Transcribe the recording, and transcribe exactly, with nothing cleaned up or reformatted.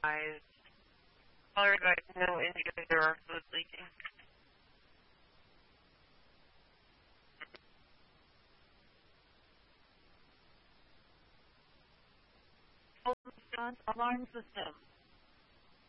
eyes. Color guide, no indicator or fluid leaking. Alarm system.